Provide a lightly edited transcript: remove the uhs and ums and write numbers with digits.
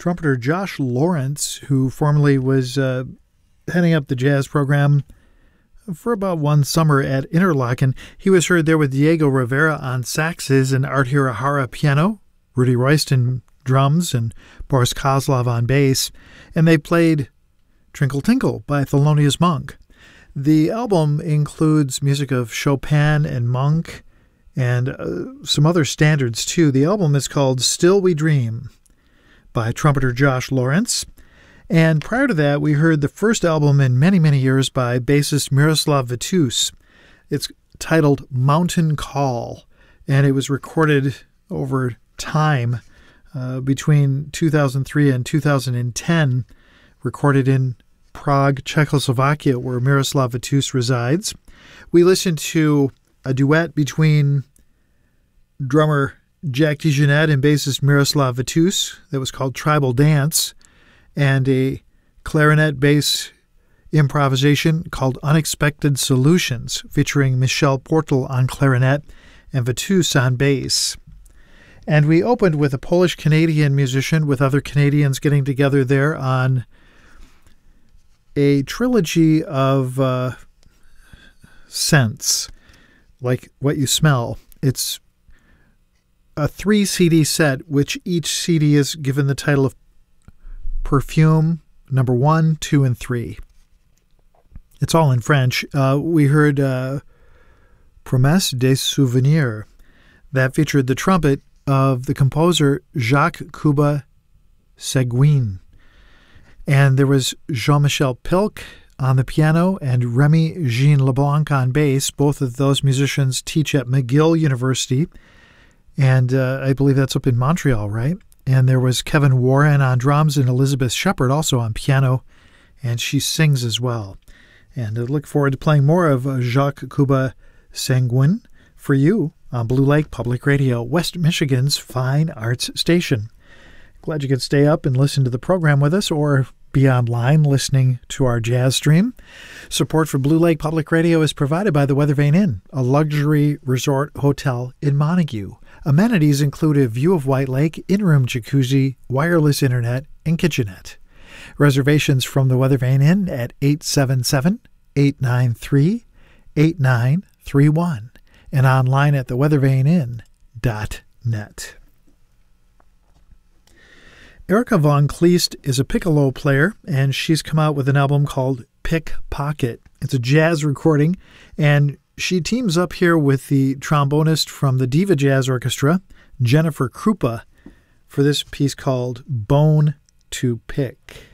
trumpeter Josh Lawrence, who formerly was heading up the jazz program for about one summer at Interlaken. He was heard there with Diego Rivera on saxes and Art Hirahara piano, Rudy Royston drums, and Boris Kozlov on bass, and they played Trinkle Tinkle by Thelonious Monk. The album includes music of Chopin and Monk and some other standards too. The album is called Still We Dream by trumpeter Josh Lawrence. And prior to that, we heard the first album in many, many years by bassist Miroslav Vitous. It's titled Mountain Call, and it was recorded over time between 2003 and 2010, recorded in Prague, Czechoslovakia, where Miroslav Vitous resides. We listened to a duet between drummer Jack DeJohnette and bassist Miroslav Vitous that was called Tribal Dance, and a clarinet bass improvisation called Unexpected Solutions, featuring Michel Portal on clarinet and Vitous on bass. And we opened with a Polish-Canadian musician, with other Canadians getting together there on a trilogy of scents, like what you smell. It's a 3-CD set, which each CD is given the title of Perfume number 1, 2, and 3. It's all in French. We heard Promesse des Souvenirs. That featured the trumpet of the composer Jacques Cuba Seguin. And there was Jean-Michel Pilk on the piano and Remy Jean LeBlanc on bass. Both of those musicians teach at McGill University, and I believe that's up in Montreal, right? And there was Kevin Warren on drums and Elizabeth Shepard also on piano, and she sings as well. And I look forward to playing more of Jacques Cuba Seguin for you on Blue Lake Public Radio, West Michigan's fine arts station. Glad you could stay up and listen to the program with us, or be online listening to our jazz stream. Support for Blue Lake Public Radio is provided by the Weathervane Inn, a luxury resort hotel in Montague. Amenities include a view of White Lake, in-room jacuzzi, wireless internet, and kitchenette. Reservations from the Weathervane Inn at 877-893-8931 and online at theweathervaneinn.net. Erica Von Kleist is a piccolo player, and she's come out with an album called Pickpocket. It's a jazz recording, and she teams up here with the trombonist from the Diva Jazz Orchestra, Jennifer Krupa, for this piece called Bone to Pick.